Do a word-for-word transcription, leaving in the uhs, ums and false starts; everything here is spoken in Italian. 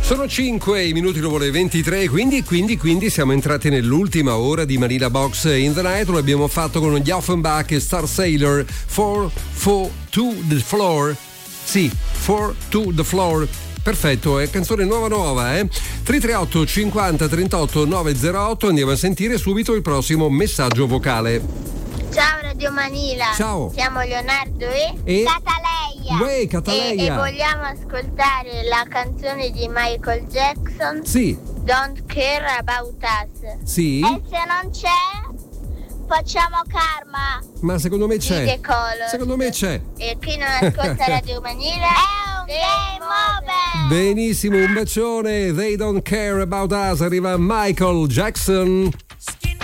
Sono cinque, i minuti dopo le ventitré, quindi, quindi, quindi siamo entrati nell'ultima ora di Manila Box in the Night. Lo abbiamo fatto con gli Offenbach e Star Sailor, four four to the Floor. Sì, four to the Floor. Perfetto, è canzone nuova nuova, eh? tre tre otto cinquanta trentotto novecentootto. Andiamo a sentire subito il prossimo messaggio vocale. Ciao Radio Manila. Ciao. Siamo Leonardo e, e... Cataleia. Uè, Cataleia. E, e vogliamo ascoltare la canzone di Michael Jackson. Sì. Don't Care About Us. Sì. E se non c'è, facciamo Karma. Ma secondo me c'è. Di The Colors. Secondo me c'è. E chi non ascolta Radio Manila è un game over. Benissimo, un bacione. They Don't Care About Us. Arriva Michael Jackson.